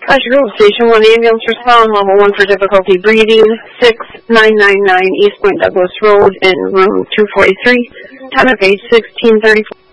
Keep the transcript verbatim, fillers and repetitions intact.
Pleasure Grove, Station one, ambulance respond, level one for difficulty breathing, six nine nine nine East Point Douglas Road in room two forty-three, time of age sixteen thirty-four.